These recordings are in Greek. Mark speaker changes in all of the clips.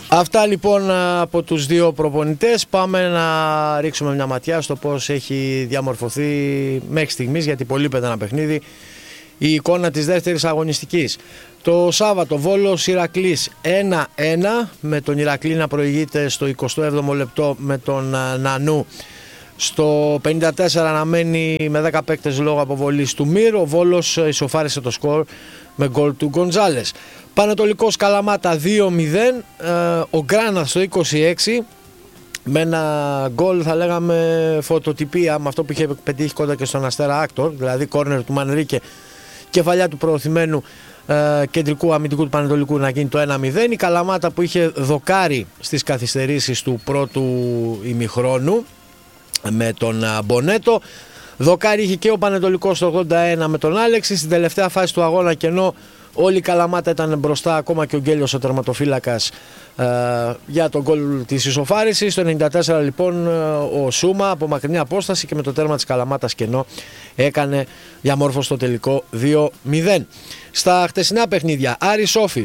Speaker 1: Αυτά λοιπόν από τους δύο προπονητές. Πάμε να ρίξουμε μια ματιά στο πώς έχει διαμορφωθεί μέχρι στιγμής, γιατί πολύ πέτει ένα παιχνίδι, η εικόνα της δεύτερης αγωνιστικής. Το Σάββατο Βόλος Ηρακλής 1-1, με τον Ηρακλή να προηγείται στο 27ο λεπτό με τον Νανού. Στο 54 να μένει με 10 παίκτες λόγω αποβολής του Μύρ. Ο Βόλος ισοφάρισε το σκορ με γκολ του Γκοντζάλες. Πανετολικός Καλαμάτα 2-0, ο Γκράναθ στο 26 με ένα γκολ, θα λέγαμε φωτοτυπία, με αυτό που είχε πετύχει κοντά και στον Αστέρα Άκτορ, δηλαδή κόρνερ του Μανρίκε, κεφαλιά του προωθημένου κεντρικού αμυντικού του Πανετολικού να γίνει το 1-0. Η Καλαμάτα που είχε δοκάρει στις καθυστερήσεις του πρώτου ημιχρόνου με τον Μπονέτο, δοκάρι είχε και ο Πανετολικός στο 81 με τον Άλεξη. Στην τελευταία φάση του αγώνα, και ενώ όλη η Καλαμάτα ήταν μπροστά, ακόμα και ο Γκέλιος ο τερματοφύλακας, για τον γκολ της ισοφάρισης. Στο 94 λοιπόν ο Σούμα από μακρινή απόσταση και με το τέρμα της Καλαμάτας κενό έκανε διαμόρφωση στο τελικό 2-0. Στα χτεσινά παιχνίδια, Άρης Όφη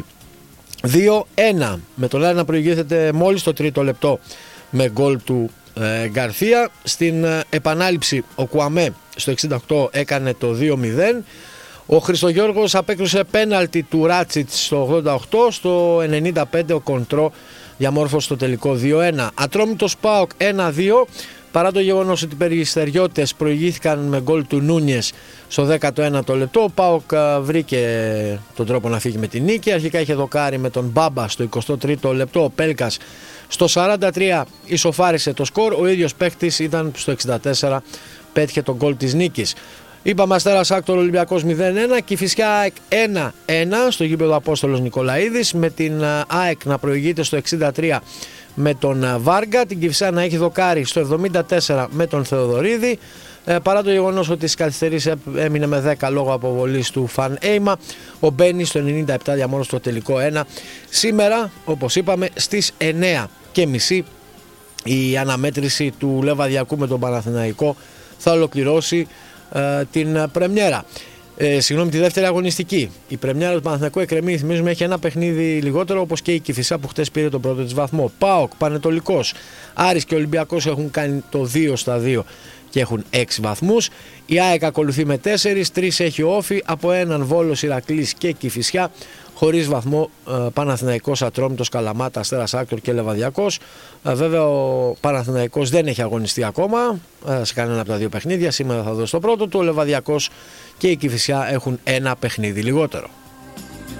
Speaker 1: 2-1, με τον Άρη να προηγήθηκε μόλις το τρίτο λεπτό με γκολ του Γκαρθία. Στην επανάληψη ο Κουαμέ στο 68 έκανε το 2-0. Ο Χριστογιώργος απέκρουσε πέναλτι του Ράτσιτς στο 88, στο 95 ο Κοντρό διαμόρφωσε στο τελικό 2-1. Ατρόμητος ΠΑΟΚ 1-2, παρά το γεγονός ότι οι Περιστεριώτες προηγήθηκαν με γκολ του Νούνιες στο 19ο λεπτό. Ο ΠΑΟΚ βρήκε τον τρόπο να φύγει με την νίκη. Αρχικά είχε δοκάρει με τον Μπάμπα στο 23ο λεπτό. Ο Πέλκας στο 43 ισοφάρισε το σκορ. Ο ίδιος παίκτης ήταν στο 64, πέτυχε τον γκολ της νίκης. Είπαμε Αστέρας Άκτορ Ολυμπιακός 0-1, Κηφισιά ΑΕΚ 1-1 στο γήπεδο Απόστολος Νικολαίδης, με την ΑΕΚ να προηγείται στο 63 με τον Βάργα, την Κηφισιά να έχει δοκάρει στο 74 με τον Θεοδωρίδη. Παρά το γεγονός ότι στις καθυστερήσεις έμεινε με 10 λόγω αποβολής του Φαν Έιμα, ο Μπένι στο 97 διαμόρφωσε το τελικό 1. Σήμερα, όπως είπαμε, στις 9:30 η αναμέτρηση του Λεβαδιακού με τον Παναθηναϊκό θα ολοκληρώσει την πρεμιέρα. Τη δεύτερη αγωνιστική. Η πρεμιέρα του Παναθηναϊκού εκκρεμεί, θυμίζουμε, έχει ένα παιχνίδι λιγότερο, όπως και η Κηφισιά που χτες πήρε τον πρώτο της βαθμό. ΠΑΟΚ, Πανετολικός, Άρης και Ολυμπιακός έχουν κάνει το 2-2 και έχουν 6 βαθμούς. Η ΑΕΚ ακολουθεί με 4, 3 έχει ο Όφη, από έναν Βόλος, Ηρακλής και Κηφισιά. Χωρίς βαθμό Παναθηναϊκός, Ατρόμητος, Καλαμάτα, Αστέρας Άκτορ και Λεβαδιακός. Βέβαια ο Παναθηναϊκός δεν έχει αγωνιστεί ακόμα σε κανένα από τα δύο παιχνίδια. Σήμερα θα δώσει το πρώτο του. Ο Λεβαδιακός και η Κηφισιά έχουν ένα παιχνίδι λιγότερο.